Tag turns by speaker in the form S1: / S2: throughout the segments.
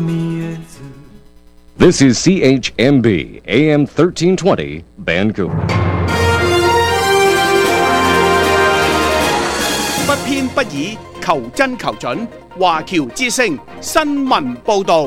S1: This is CHMB AM 1320 Vancouver。
S2: 不偏不倚，求真求準。華僑之聲新聞報導。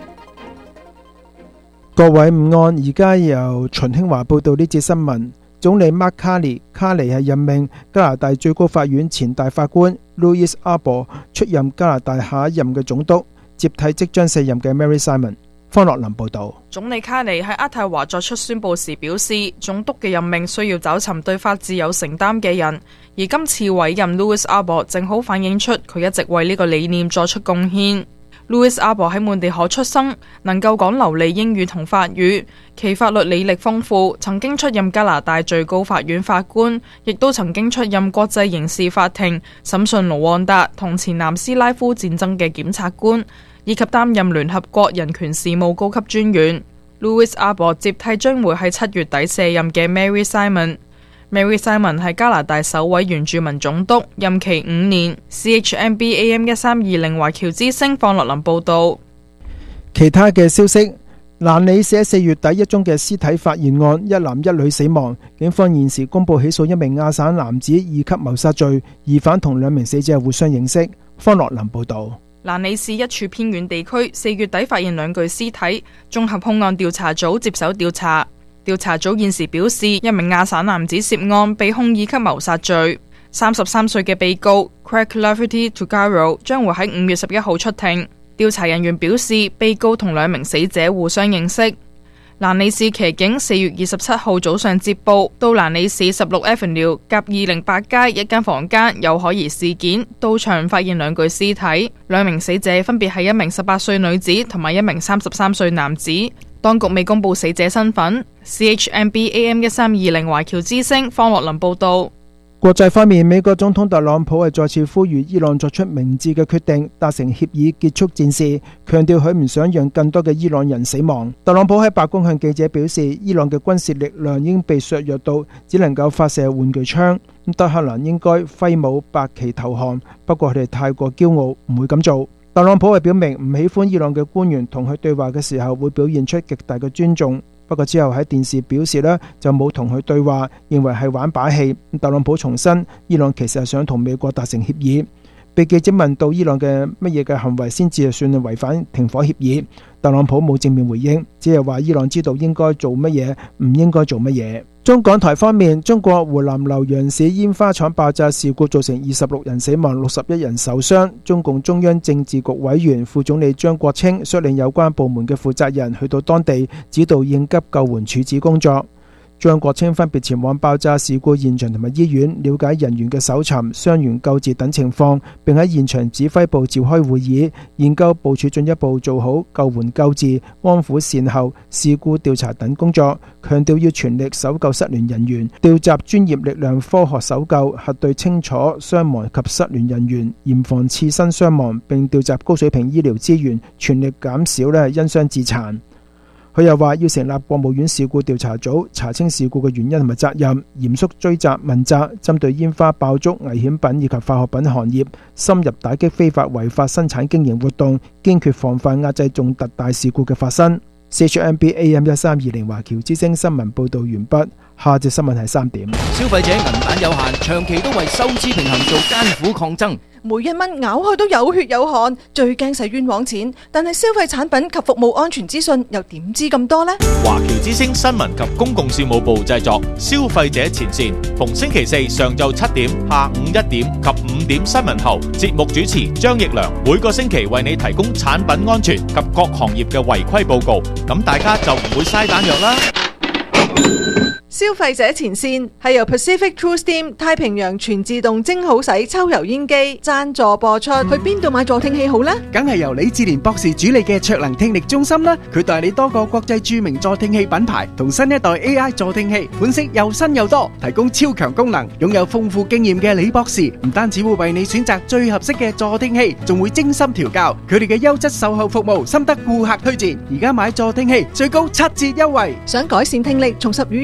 S3: 各位午安，而家由秦興華報道呢節新聞。總理 Mark Carney 卡尼係任命加拿大最高法院前大法官 Louis Arbour 出任加拿大下一任嘅總督，接替即將卸任嘅 Mary Simon。方樂林報道。
S4: 總理卡尼喺渥太華作出宣佈時表示，總督嘅任命需要找尋對法治有承擔嘅人，而今次委任 Louis Arbour 正好反映出佢一直為呢個理念作出貢獻。Louis Arbour 喺滿地可出生，能夠講流利英語同法語，其法律履歷豐富，曾經出任加拿大最高法院法官，亦都曾經出任國際刑事法庭審訊盧旺達同前南斯拉夫戰爭嘅檢察官，以及擔任聯合國人權事務高級專員。Louis Arbour 接替將會喺7月底卸任嘅 Mary Simon。Mary Simon 係加拿大首位原住民總督，任期5年。CHMB AM 1320華僑之聲方樂林報道。
S3: 其他嘅消息，蘭里市4月底一宗嘅屍體發現案，一男一女死亡。警方現時公布起訴一名亞省男子2級謀殺罪，疑犯同2名死者互相認識。方樂林報道。
S4: 蘭里市一處偏遠地區4月底發現2具屍體，綜合控案調查組接手調查。調查組現時表示，一名亞省男子涉案，被控2級謀殺罪。33歲嘅被告 Craig Lafferty Tugaro 將會喺5月11號出庭。調查人員表示，被告同2名死者互相認識。蘭里市騎警4月27號早上接報，到蘭里市16 Avenue 甲208街一間房間有可疑事件，到場發現2具屍體，2名死者分別係一名18歲女子同埋一名33歲男子。當局未公布死者身份。CHMB AM 1320華僑之聲方樂林報道。
S3: 國際方面，美國總統特朗普係再次呼籲伊朗作出明智嘅決定，達成協議結束戰事，強調佢唔想讓更多嘅伊朗人死亡。特朗普喺白宮向記者表示，伊朗嘅軍事力量已經被削弱到只能夠發射玩具槍，德黑蘭應該揮舞白旗投降，不過佢哋太過驕傲，唔會咁做。特朗普係表明唔喜歡伊朗嘅官員同佢對話嘅時候會表現出極大嘅尊重，不過之後喺電視表示就冇同佢對話，認為係玩把戲。特朗普重申伊朗其實係想同美國達成協議。被記者問到伊朗嘅乜嘢嘅行為先至係算係違反停火協議，特朗普冇正面回應，只係話伊朗知道應該做乜嘢，唔應該做乜嘢。中港台方面，中國湖南瀏陽市煙花廠爆炸事故造成26人死亡，61人受傷。中共中央政治局委員、副總理張國清率領有關部門嘅負責人去到當地指導應急救援處置工作。張國清分別前往爆炸事故現場同埋醫院，了解人員嘅搜尋、傷員救治等情況，並喺現場指揮部召開會議，研究部署進一步做好救援救治、安撫善後、事故調查等工作，強調要全力搜救失聯人員，調集專業力量科學搜救，核對清楚傷亡及失聯人員，嚴防次生傷亡，並調集高水平醫療資源，全力減少因傷致殘。佢又話要成立國務院事故調查組，查清事故嘅原因同埋責任，嚴肅追責問責，針對煙花爆竹、危險品以及化學品行業，深入打擊非法違法生產經營活動，堅決防範壓制重特大事故嘅發生。CHMB AM 1320華僑之聲新聞報道完畢。下節新聞係3點。
S5: 消費者銀彈有限，長期都為收支平衡做艱苦抗爭。
S6: 每一蚊咬開都有血有汗，最驚使冤枉錢。但係消費產品及服務安全資訊又點知咁多呢？
S7: 華僑之聲新聞及公共事務部製作，消費者前線，逢星期4上晝7點、下午1點及5點新聞後，節目主持張奕良每個星期為你提供產品安全及各行業嘅違規報告，咁大家就唔會嘥彈藥啦。
S6: 消費者前線係由 Pacific True Steam 太平洋全自動蒸好洗抽油煙機贊助播出。去邊度買助聽器好呢？
S8: 梗係由李志廉博士主理嘅卓能聽力中心啦。佢代理多個國際著名助聽器品牌同新一代 AI 助聽器，款式又新又多，提供超強功能。擁有豐富經驗嘅李博士唔單止會為你選擇最合適嘅助聽器，仲會精心調教。佢哋嘅優質售後服務深得顧客推薦。而家買助聽器最高7折優惠。
S6: 想改善聽力，重拾與人溝通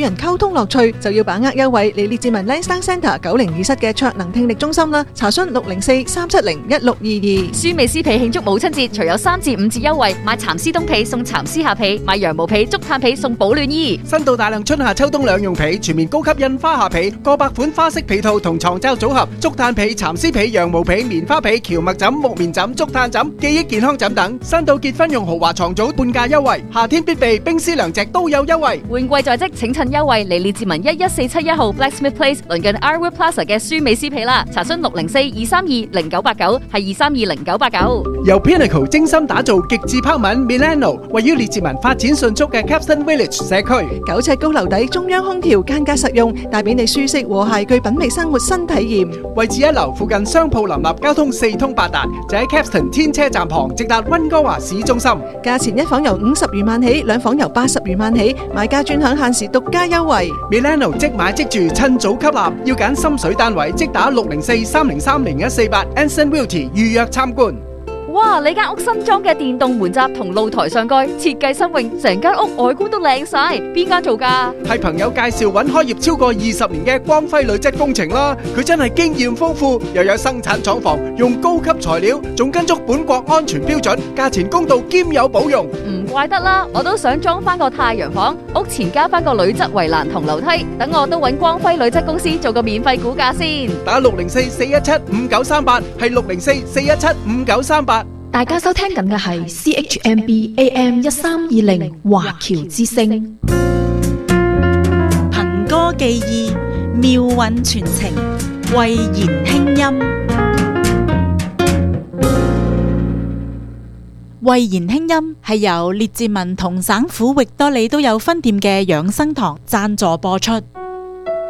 S6: 通樂趣，就要把握優惠嚟列治文 Lansdowne Centre 902室嘅卓能聽力中心啦。查詢604-370-1622。
S9: 舒美斯皮慶祝母親節，除有3至5折優惠，買蠶絲冬被送蠶絲下被，買羊毛被、竹炭被送保暖衣。
S8: 新到大量春夏秋冬兩用被，全面高級印花下被，過百款花式被套同床罩組合，竹炭被、蠶絲被、羊毛被、棉花被、蕎麥枕、木棉枕、竹炭枕、記憶健康枕等。新到結婚用豪華床組半價優惠，夏天必備冰絲涼席都有優惠。
S9: 換季在即，請趁優惠嚟列治文11471號 Blacksmith Place 鄰近 Arwood Plaza 嘅舒美斯被啦。查詢604-232-0989，係232-0989。
S8: 由 Pinnacle 精心打造極致拋紋 Milano， 位於列治文發展迅速嘅 Capstan Village 社區
S6: ，9尺高樓底，中央空調，間隔實用，帶俾你舒適和諧具品味生活新體驗。
S8: 位置一樓，附近商鋪林立，交通四通八達，就喺 Capstan 天車站旁，直達溫哥華市中心。
S6: 價錢一房由50餘萬起，兩房由80餘萬起，買家專享限時獨家優惠。
S8: Milano 即買即住，趁早吸納，要揀心水單位，即打604-303-0148 Anson Realty 預約參觀。
S9: 哇！你間屋新裝嘅電動門閘同露台上蓋設計新穎，成間屋外觀都靚晒。邊間做㗎？
S8: 係朋友介紹揾開業超過20年嘅光輝女質工程啦。佢真係經驗豐富，又有生產廠房，用高級材料，仲跟足本國安全標準，價錢公道兼有保用。
S9: 唔怪得啦，我都想裝翻個太陽房，屋前加翻個鋁質圍欄同樓梯，等我都揾光輝鋁質公司做個免費估價先。
S8: 打604-417-5938，係604-417-5938。
S10: 大家收聽緊嘅係 CHMB AM 1320華僑之聲，
S11: 憑歌寄意，妙韻傳情，慧言輕音。慧言輕音係由列治文同省府域多利都有分店嘅養生堂贊助播出。